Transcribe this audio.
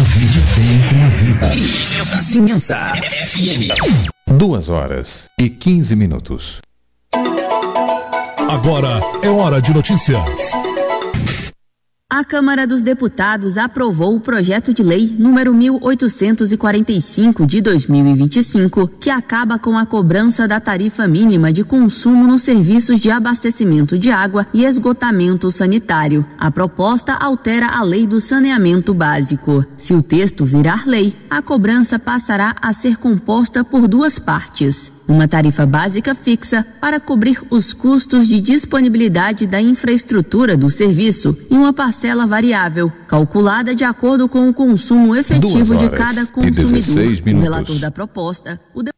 Vinde bem com a vida. Vizinhança FM. 2h15. Agora é hora de notícias. A Câmara dos Deputados aprovou o projeto de lei número 1845 de 2025, que acaba com a cobrança da tarifa mínima de consumo nos serviços de abastecimento de água e esgotamento sanitário. A proposta altera a Lei do Saneamento Básico. Se o texto virar lei, a cobrança passará a ser composta por duas partes: uma tarifa básica fixa para cobrir os custos de disponibilidade da infraestrutura do serviço e uma parcela variável, calculada de acordo com o consumo efetivo de cada consumidor. O relator da proposta,